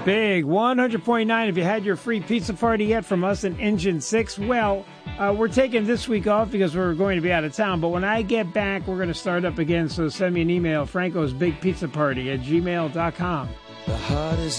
Big 100.9. If you had your free pizza party yet from us and Engine 6, well, we're taking this week off because we're going to be out of town. But when I get back, we're going to start up again. So send me an email, francosbigpizzaparty@gmail.com.